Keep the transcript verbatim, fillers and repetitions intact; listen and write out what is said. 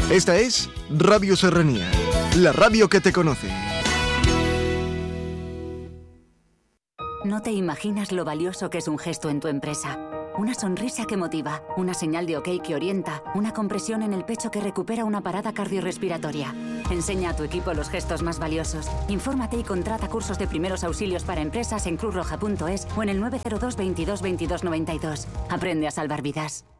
Esta es Radio Serranía, la radio que te conoce. No te imaginas lo valioso que es un gesto en tu empresa. Una sonrisa que motiva, una señal de ok que orienta, una compresión en el pecho que recupera una parada cardiorrespiratoria. Enseña a tu equipo los gestos más valiosos. Infórmate y contrata cursos de primeros auxilios para empresas en cruz roja punto es o en el nueve cero dos veintidós veintidós noventa y dos. Aprende a salvar vidas.